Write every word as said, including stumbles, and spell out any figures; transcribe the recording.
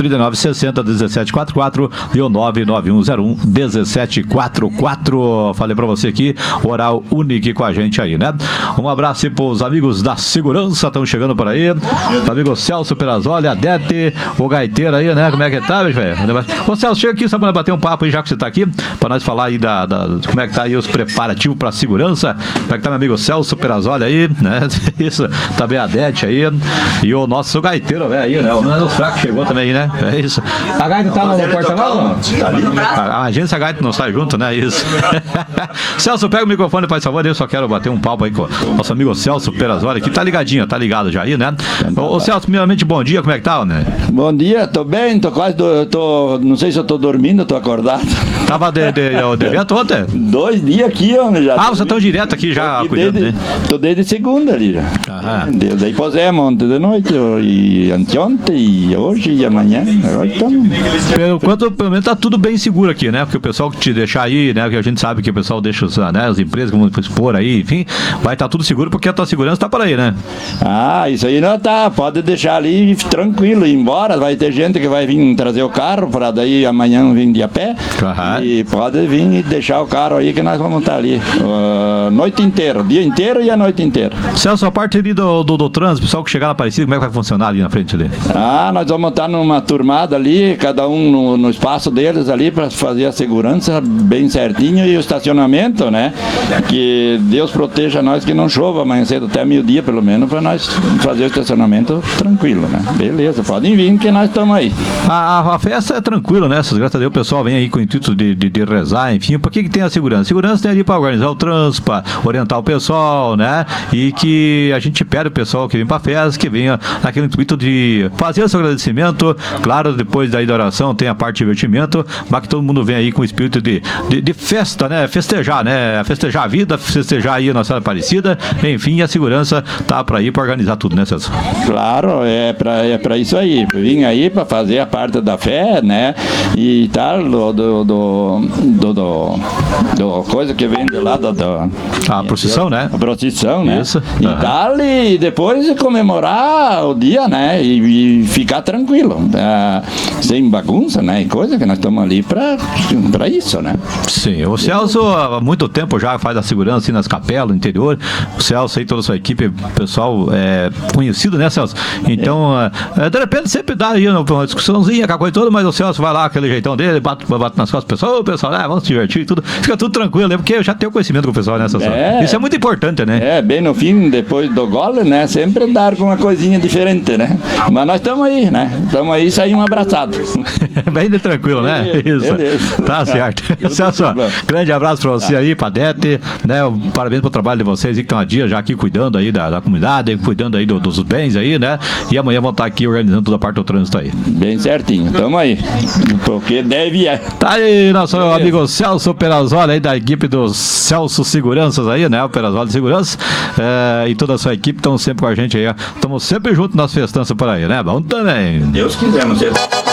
trinta e nove sessenta, dezessete quarenta e quatro e o nove nove um zero um, dezessete quarenta e quatro. Falei pra você aqui, Oral Unique com a gente aí, né? Um abraço aí pros amigos da segurança, estão chegando por aí. O amigo Celso Perazoli, a Dete, o gaiteiro aí, né? Como é que tá, velho? Ô Celso, chega aqui só pra bater um papo aí, já que você tá aqui, pra nós falar aí da, da como é que tá aí os preparativos pra segurança. Como é que tá meu amigo Celso Perazoli aí, né? Isso, também a Dete aí. E o nosso gaiteiro, velho, aí, né? O Nando Fraco chegou também aí, né? É isso. A gaita tá no porta-malas, não? A agência gaita não sai junto, né? Isso. Celso, pega o microfone, faz favor, eu só quero bater um papo aí com o nosso amigo Celso Perazoli, que tá ligadinho, tá ligado já aí, né? Ô, ô Celso, primeiramente, bom dia, como é que tá, né? Bom dia, tô bem, tô quase, tô, tô não sei se eu tô dormindo, tô acordado. Tava de, de, de, de evento ontem? Dois dias aqui, homem, já. Ah, você tá direto aqui já, tô cuidando, desde, né? Tô desde segunda ali já. Aham. Daí pusemos ontem de noite, e anteontem, e hoje, e amanhã, agora estamos. Pelo quanto, pelo menos tá tudo bem seguro aqui, né? Porque o pessoal que te deixar aí, né? Que a gente sabe que o pessoal deixa os, né, as empresas, como expor aí, enfim, vai estar tá tudo seguro porque a tua segurança tá por aí, né? Ah, isso aí não tá, pode deixar ali tranquilo, ir embora, vai ter gente que vai vir trazer o carro para daí amanhã vir de a pé. Aham. E pode vir e deixar o carro aí que nós vamos estar ali a uh, noite inteira, o dia inteiro e a noite inteira. Celso, a parte ali do, do, do trânsito, pessoal que chegar na Aparecida, como é que vai funcionar ali na frente ali? Ah, nós vamos estar numa turmada ali, cada um no, no espaço deles ali para fazer a segurança bem certinho e o estacionamento, né? Que Deus proteja nós que não chova amanhã cedo até meio-dia pelo menos para nós fazer o estacionamento tranquilo, né? Beleza, podem vir que nós estamos aí. A, a, a festa é tranquila, né? Graças a Deus o pessoal vem aí com o intuito de, de, de rezar, enfim. Por que que tem a segurança? A segurança tem ali para organizar o trânsito, para orientar o pessoal, né? E que a gente pede o pessoal que vem para a festa, que venha naquele intuito de fazer o seu agradecimento. Claro, depois daí da oração tem a parte de divertimento, mas que todo mundo vem aí com o espírito de, de, de festa, né? Festejar, né? Festejar a vida, festejar aí a Nossa Senhora Aparecida, enfim, a segurança tá para ir para organizar tudo, né, Celso? Claro, é para é para isso aí. Vim aí para fazer a parte da fé, né? E tal, do do, do, do, do, do coisa que vem de lá da, da a procissão, né? A procissão, né? Isso. E Uhum. tal, e depois comemorar o dia, né? E, e ficar tranquilo, né? Sem bagunça, né? E coisa que nós estamos ali para para isso, né? Sim, o Celso há muito tempo já faz a segurança assim, nas capelas, no interior. O Celso e toda a sua equipe, pessoal é, conhecido, né, Celso? Então, é. É, de repente sempre dá aí uma discussãozinha, aquela coisa toda, mas o Celso vai lá, aquele jeitão dele, bate, bate nas costas do pessoal, ô pessoal, né, vamos se divertir e tudo. Fica tudo tranquilo, né? Porque eu já tenho conhecimento com o pessoal, né, Celso? É. Isso é muito importante, né? É, bem no fim, depois do gole, né? Sempre dar com uma coisinha diferente, né? Mas nós estamos aí, né? Estamos aí, saímos abraçados. Bem de tranquilo, né? Isso. Beleza. Tá certo. Celso, grande abraço pra você aí, pra Dete, né? Parabéns pelo trabalho de vocês aí que estão há dia já aqui cuidando aí da, da comunidade, cuidando aí do, dos bens aí, né? E amanhã vão estar aqui organizando toda a parte do trânsito aí. Bem certinho, estamos aí. Porque deve é. Tá aí nosso Beleza. amigo Celso Perazoli aí da equipe dos Celso Seguranças aí, né? O Perazoli Segurança é, e toda a sua equipe estão sempre com a gente aí. Estamos sempre juntos nas festanças por aí, né? Bom também. Deus quiser, não sei.